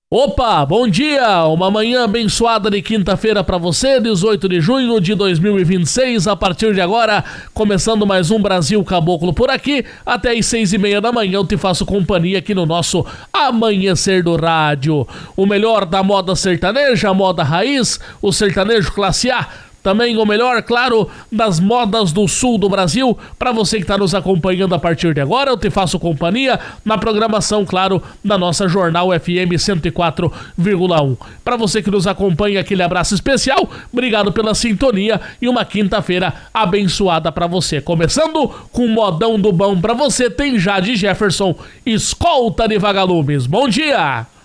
Opa, bom dia! Uma manhã abençoada de quinta-feira para você, 18 de junho de 2026. A partir de agora, começando mais um Brasil Caboclo por aqui. Até às 6:30 da manhã eu te faço companhia aqui no nosso Amanhecer do Rádio. O melhor da moda sertaneja, a moda raiz, o sertanejo classe A. Também o melhor, claro, das modas do sul do Brasil. Para você que está nos acompanhando a partir de agora, eu te faço companhia na programação, claro, da nossa Jornal FM 104,1. Para você que nos acompanha, aquele abraço especial, obrigado pela sintonia e uma quinta-feira abençoada para você. Começando com o modão do bom para você, tem Jade Jefferson, escolta de vagalumes. Bom dia!